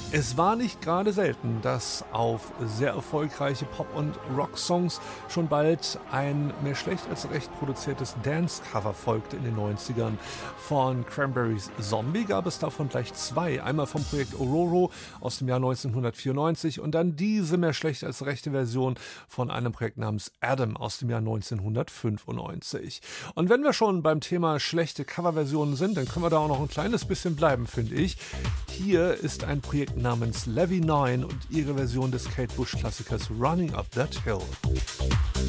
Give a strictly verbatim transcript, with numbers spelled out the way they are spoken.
Es war nicht gerade selten, dass auf sehr erfolgreiche Pop- und Rock-Songs schon bald ein mehr schlecht als recht produziertes Dance-Cover folgte in den neunzigern. Von Cranberries Zombie gab es davon gleich zwei. Einmal vom Projekt Ororo aus dem Jahr neunzehnhundertvierundneunzig und dann diese mehr schlecht als rechte Version von einem Projekt namens Adam aus dem Jahr neunzehnhundertfünfundneunzig. Und wenn wir schon beim Thema schlechte Coverversionen sind, dann können wir da auch noch ein kleines bisschen bleiben, finde ich. Hier ist ein Projekt namens Levy neun und ihre Version des Kate Bush Klassikers Running Up That Hill.